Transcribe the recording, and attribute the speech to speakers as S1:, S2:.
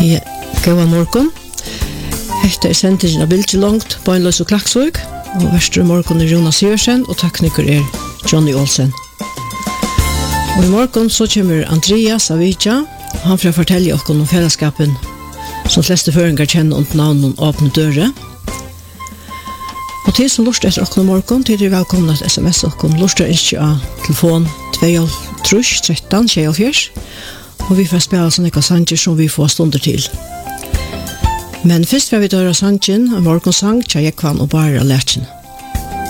S1: Ja, god morgen. Hetta sendingen av Bildt langt, Beinløs og Klaksvøk, og verste morgen Jonas Siversen, og tekniker Johnny Olsen. Og i morgen så kommer Andreas Avicii, han får fortelle oss om fellesskapen som fleste føringer kjenner under navnet Åpne Døre. Og til som lurer etter oss morgen, til velkommen til SMS oss lurer ikke av telefon 2-13-24, og vi får spille sånne sanger som vi får stunder til. Men først vil vi døre sangen, en morgensang, Tja Jekvann og Bara Lætjen.